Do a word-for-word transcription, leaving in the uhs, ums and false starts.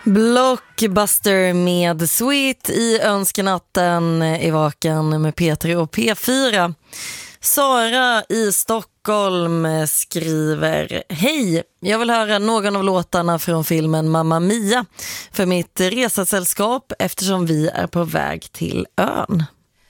Blockbuster med Sweet i önskenatten i Vaken med Peter och P fyra. Sara i Stockholm skriver: Hej, jag vill höra någon av låtarna från filmen Mamma Mia för mitt resasällskap eftersom vi är på väg till ön.